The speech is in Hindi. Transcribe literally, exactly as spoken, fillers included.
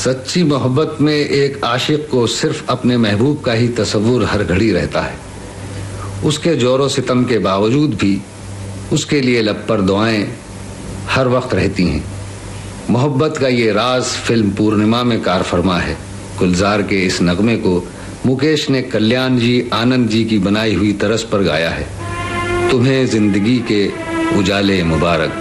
सच्ची मोहब्बत में एक आशिक को सिर्फ अपने महबूब का ही तसव्वुर हर घड़ी रहता है। उसके जोरों सितम के बावजूद भी उसके लिए लब पर दुआएं हर वक्त रहती हैं। मोहब्बत का ये राज फिल्म पूर्णिमा में कारफरमा है। गुलजार के इस नगमे को मुकेश ने कल्याण जी आनंद जी की बनाई हुई तरस पर गाया है। तुम्हें जिंदगी के उजाले मुबारक।